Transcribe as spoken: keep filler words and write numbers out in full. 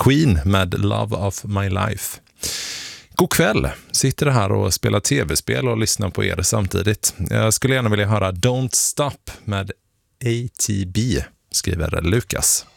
Queen med Love of My Life. God kväll, sitter här och spelar tv-spel och lyssnar på er samtidigt. Jag skulle gärna vilja höra Don't Stop med A T B, skriver Lukas.